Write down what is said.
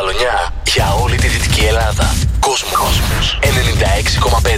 Κεφαλονιά για όλη τη Δυτική Ελλάδα. Κόσμος 96,5.